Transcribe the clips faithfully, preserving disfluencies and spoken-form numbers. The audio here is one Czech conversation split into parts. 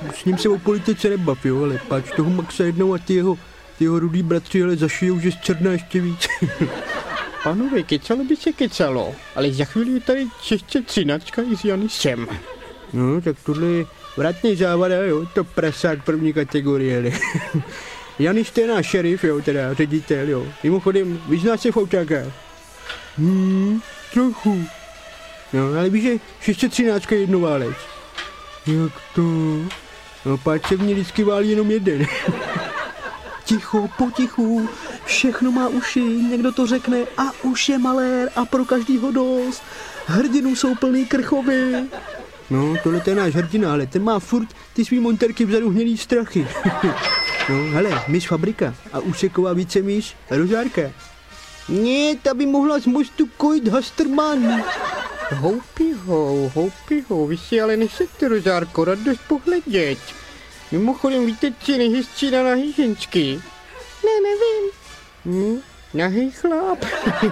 s ním se o politice nebav, jo, ale páč toho Maxa jednou a ty jeho, ty jeho rudý bratři, ale zašijou, že z černá ještě víc. Pánové, kecalo by se kecalo, ale za chvíli je tady ještě třináctka i s Janisem. No, tak tohle je vratný závada, jo, to prasák první kategorie, ale. Janis, to je náš šerif, jo, teda ředitel, jo. Mimochodem, vyzná se v autákách? Hmm, trochu. No, ale víš, že šest třináct je jednoválec. Jak to? No, páč se v ní vždycky válí jenom jeden. Ticho, potichu, všechno má uši, někdo to řekne a už je malér a pro každýho dost. Hrdinů jsou plný krchovy. No, tohle je náš hrdina, ale ten má furt ty svý monterky vzadu hnědý strachy. No, hele, mis Fabrika a úseková vícemíš Rozárka. Ne, ta by mohla z mostu kojit Hasterman. Houpýho, houpýho, vy si ale nechcete, Rozárko, radost pohledět. Mimochodem, víte, co je nejhezčí na nahý ženský? Ne, nevím. Hm, nahý chlap.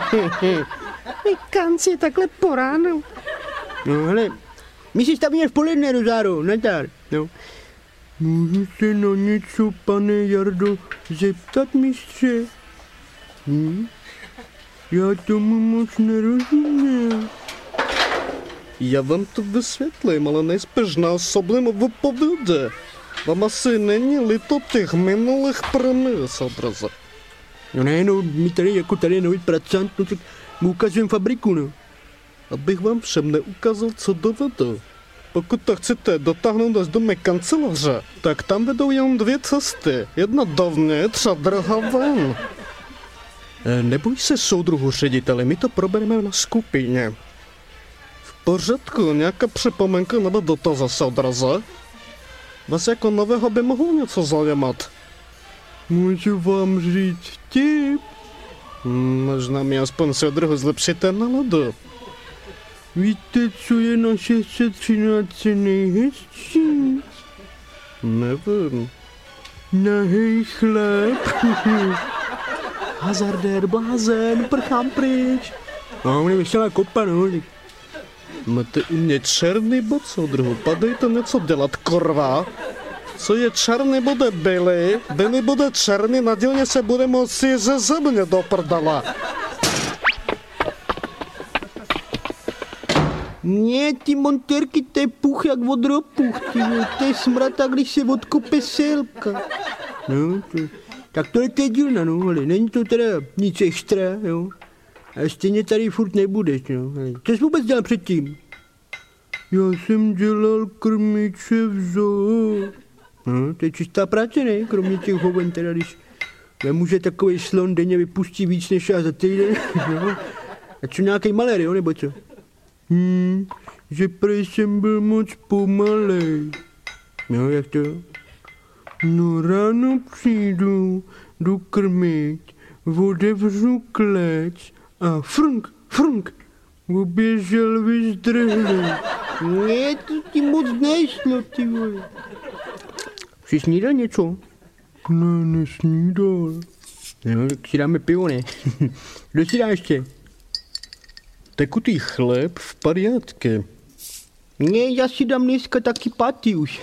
Vykanc je takhle po ránu. No, hele, my si stavíme v poledne, Rozáro, natar. No. Můžu se na něco, pane Jardo, zeptat, mistře? Hm? Já tomu moc nerozumím. Já vám to vysvětlím, ale nejspíš násobným vypovědě. Vám asi není líto těch minulých premis, obraze. No ne, no, my tady jako tady je nový pracant, no tak mu ukazujeme fabriku, no. Abych vám všem neukázal, co dovedu. Pokud to chcete dotáhnout až do mé kanceláře, tak tam vedou jen dvě cesty. Jedna dovnitř a druhá ven. E, neboj se, soudruhu řediteli, my to probereme na skupině. V pořádku, nějaká připomenka nebo dotaz, soudruze? Vás jako nového by mohlo něco zajímat. Můžu vám říct vtip? Hmm, možná mi aspoň, soudruhu, zlepšíte náladu. Víte, co je na šest set třináct nejhezčí? Nevím. Nahej chlap. Hazardér, blázen, prchám pryč. No, on je veselá kopa, no. Máte u mě černý bod, soudruhu, padejte něco dělat, korva. Co je černý, bude bílý, bílý bude černý, nadělně se bude moci ze země do prdala. Ne, ty monterky, to je puch jak vodropuch, ty, to je smrata, když se odkope selka. No, to, tak tohle je dílna, no, ale není to teda nic extra, jo. A stejně tady furt nebudeš, no, ale co jsi vůbec dělal předtím? Já jsem dělal krmiče v zoo. No, to je čistá práce, ne, kromě těch hoven, teda když nemůže takovej slon denně vypustí víc než já za týden, no. A co nějaký malér, jo, nebo co? Hmm, že prej jsem byl moc pomalej. No, jak to? No, ráno přijdu, jdu krmit, otevřu klec a frnk, frnk, oběžel vyzdrhlý. Ne, to ti moc nešlo, ty vole. Jsi snídal něco? Ne, nesnídal. No, tak si dáme pivo, ne? Kdo si dá ještě? Tekutý chléb v pariátky. Ne, já si dám dneska taky paty už.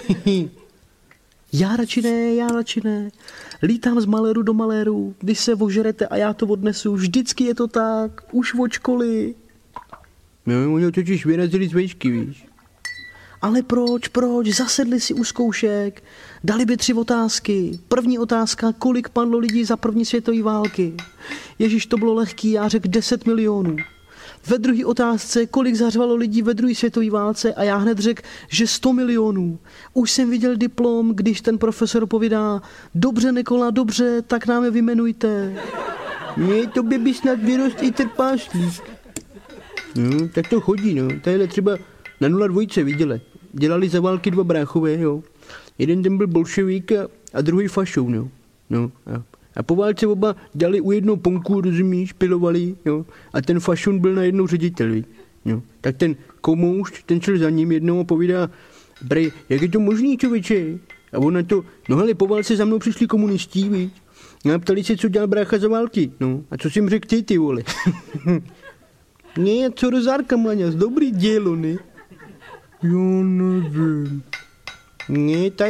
Já radši ne, já radši ne. Lítám z maléru do maléru, když se ožerete a já to odnesu. Vždycky je to tak, už od školy. No, oni ho totiž vyrazili z vejšky, víš. Ale proč, proč? Zasedli si u zkoušek, dali by tři otázky. První otázka, kolik padlo lidí za první světové války. Ježíš, to bylo lehký, já řekl deset milionů. Ve druhé otázce, kolik zařvalo lidí ve druhé světové válce a já hned řekl, že sto milionů. Už jsem viděl diplom, když ten profesor povídá, dobře Nikola, dobře, tak nám je vyjmenujte. Ne, tobě by snad vyrost i trpášlík. No, tak to chodí, no. Tadyhle třeba na nula dvojce viděli. Dělali za války dva bráchové, jo. Jeden ten byl bolševík a, a druhý fašou, no. No, a, a po válce oba dali u jednou ponku, rozumíš, pilovali, jo. A ten fašun byl na jednou ředitel, víš. Jo. Tak ten komoušť, ten šel za ním jednou a povídá, brej, jak je to možný, člověče? A on na to, no hele, po válce za mnou přišli komunistí, víš. No a ptali se, co dělal brácha za války, no. A co jsi jim řekl ty, ty vole? Ne, co Rozárka, Maňas, dobrý dělo, ne? Jo, nevím. Ne,